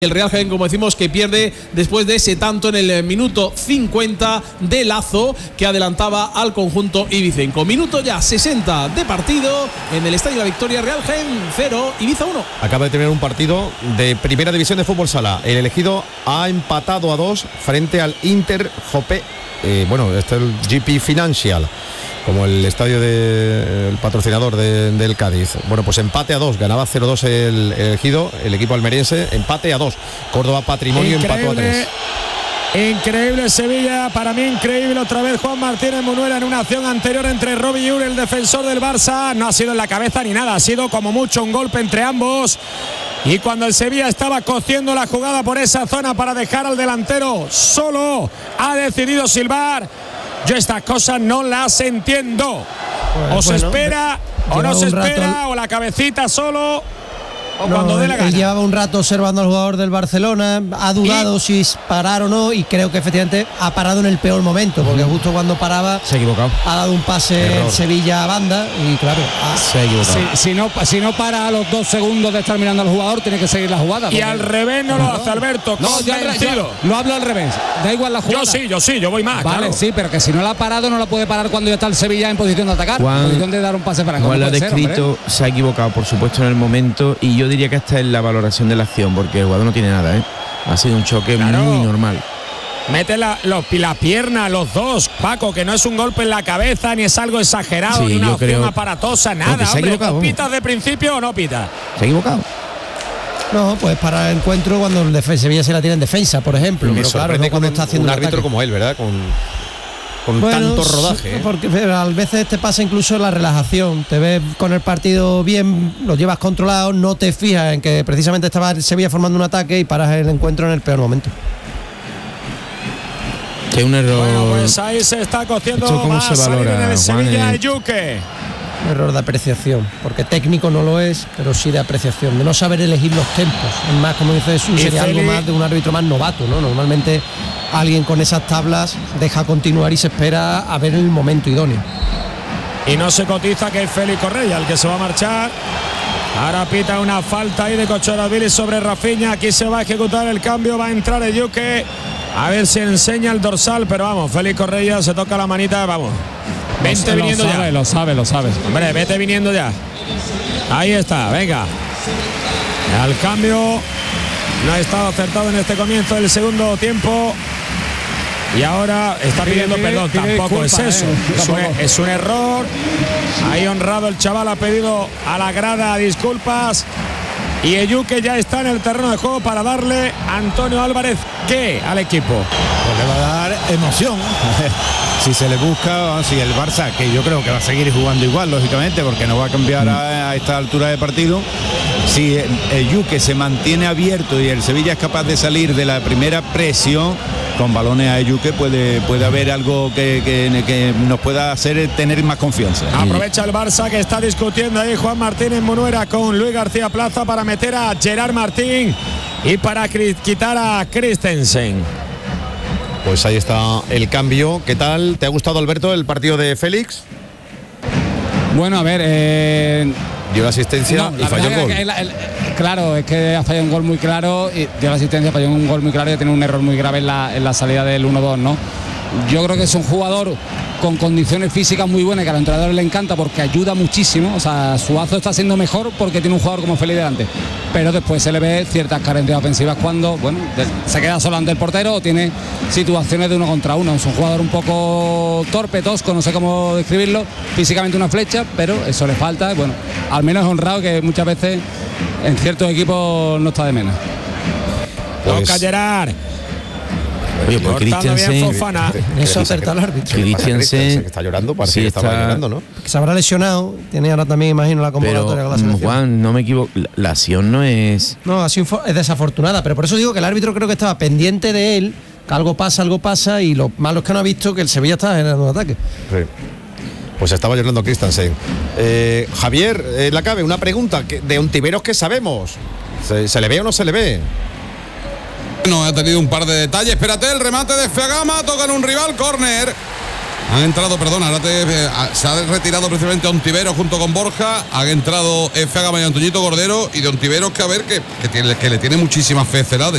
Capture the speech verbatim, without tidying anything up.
El Real Jaén, como decimos, que pierde después de ese tanto en el minuto cincuenta de Lazo, que adelantaba al conjunto ibicenco. Minuto ya sesenta de partido en el Estadio de la Victoria. Real Jaén cero, Ibiza uno. Acaba de terminar un partido de primera división de fútbol sala. El elegido ha empatado a dos frente al Inter Jope. Eh, bueno, este es el G P Financial, como el estadio del de, patrocinador de, del Cádiz. Bueno, pues empate a dos, ganaba cero dos el, el elegido, el equipo almeriense, empate a dos. Córdoba Patrimonio increíble, empató a tres. Increíble Sevilla, para mí increíble otra vez Juan Martínez Munuera en una acción anterior entre Robbie Ure, el defensor del Barça. No ha sido en la cabeza ni nada, ha sido como mucho un golpe entre ambos. Y cuando el Sevilla estaba cociendo la jugada por esa zona para dejar al delantero solo, ha decidido silbar. Yo estas cosas no las entiendo. Pues, o se bueno, espera, o no se espera, rato, o la cabecita solo, o no, cuando dé la gana. Él llevaba un rato observando al jugador del Barcelona, ha dudado ¿Y? si parar o no, y creo que efectivamente ha parado en el peor momento, porque justo cuando paraba se ha equivocado. Ha dado un pase en Sevilla a banda y claro, ha, se ha equivocado. Si, si, no, si no para a los dos segundos de estar mirando al jugador, tiene que seguir la jugada. Porque... Y al revés no, no lo hace Alberto. No, yo, yo lo hablo al revés. Da igual la jugada. Yo sí, yo sí, yo voy más. Vale, claro. Sí, pero que si no la ha parado, no la puede parar cuando ya está el Sevilla en posición de atacar, Juan, en posición de dar un pase para Juan no lo ha descrito, ser, se ha equivocado, por supuesto, en el momento, y yo diría que esta es la valoración de la acción, porque el jugador no tiene nada, ¿eh? Ha sido un choque claro. muy normal. Mete la, los, la pierna, los dos, Paco, que no es un golpe en la cabeza, ni es algo exagerado, sí, ni una opción aparatosa, nada. No, hombre, ¿pitas de principio o no pitas? Se ha equivocado. No, pues para el encuentro cuando el defensa Sevilla se la tiene en defensa, por ejemplo. Me pero sorprende claro, no cuando un, está haciendo un un árbitro ataque. como él, ¿verdad? Con, con bueno, tanto rodaje. ¿eh? Porque a veces te pasa incluso la relajación. Te ves con el partido bien, lo llevas controlado, no te fijas en que precisamente estaba Sevilla formando un ataque y paras el encuentro en el peor momento. Que un error. Bueno, pues ahí se está cociendo ¿Cómo más se valora, en el Sevilla Juan, de Yuque. Un error de apreciación, porque técnico no lo es, pero sí de apreciación, de no saber elegir los tempos. Es más, como dice Jesús, sería algo más de un árbitro más novato, ¿no? Normalmente alguien con esas tablas deja continuar y se espera a ver el momento idóneo. Y no se cotiza que es Félix Correa el que se va a marchar. Ahora pita una falta ahí de Cochoravili sobre Rafinha. Aquí se va a ejecutar el cambio, va a entrar el Yuque. A ver si enseña el dorsal, pero vamos, Félix Correa se toca la manita, vamos. Vente viniendo lo sabe, ya. Lo sabe, lo sabe. Hombre, vete viniendo ya. Ahí está, venga. Al cambio. No ha estado acertado en este comienzo del segundo tiempo. Y ahora está pidiendo pide, perdón. Pide tampoco disculpa, es eso. Eh, es, un, es un error. Ahí honrado el chaval, ha pedido a la grada disculpas. Y Eyuque ya está en el terreno de juego para darle a Antonio Álvarez ¿qué al equipo? Pues le va a dar emoción. Si se le busca, si el Barça, que yo creo que va a seguir jugando igual, lógicamente, porque no va a cambiar a, a esta altura de partido. Si el, el Yuque se mantiene abierto y el Sevilla es capaz de salir de la primera presión, con balones a Yuque puede, puede haber algo que, que, que nos pueda hacer tener más confianza. Aprovecha el Barça que está discutiendo ahí Juan Martínez Munuera con Luis García Plaza para meter a Gerard Martín y para quitar a Christensen. Pues ahí está el cambio. ¿Qué tal? ¿Te ha gustado, Alberto, el partido de Félix? Bueno, a ver... Eh... Dio la asistencia no, y la falló el gol. El, el, claro, es que ha fallado un gol muy claro, y dio la asistencia, falló un gol muy claro y tiene un error muy grave en la, en la salida del uno dos, ¿no? Yo creo que es un jugador con condiciones físicas muy buenas, que a los entrenadores le encanta porque ayuda muchísimo. O sea, Suazo está siendo mejor porque tiene un jugador como Félix delante. Pero después se le ve ciertas carencias ofensivas cuando, bueno, se queda solo ante el portero o tiene situaciones de uno contra uno. Es un jugador un poco torpe, tosco, no sé cómo describirlo. Físicamente una flecha, pero eso le falta. Bueno, al menos es honrado, que muchas veces en ciertos equipos no está de menos. Pues... Toca Gerard. Oye, pues Christensen, eso acerta al árbitro. Christensen está llorando, parece sí que estaba está, llorando, ¿no? Que se habrá lesionado, tiene ahora también, imagino, la convocatoria con la selección. Juan, no me equivoco, la acción no es... No, así es desafortunada, pero por eso digo que el árbitro creo que estaba pendiente de él, que algo pasa, algo pasa, y lo malo es que no ha visto que el Sevilla está generando un ataque. Sí. Pues estaba llorando Christensen. Eh, Javier, eh, la cabe, una pregunta, de Ontiveros, ¿qué sabemos? ¿Se, ¿Se le ve o no se le ve? No, ha tenido un par de detalles. Espérate, el remate de Fegama, tocan un rival, córner. Han entrado, perdón, ahora te, eh, se ha retirado precisamente a Ontiveros junto con Borja. Han entrado eh, Fegama y Antoñito Cordero. Y de Ontiveros, que a ver, que, que, tiene, que le tiene muchísima fe Celade.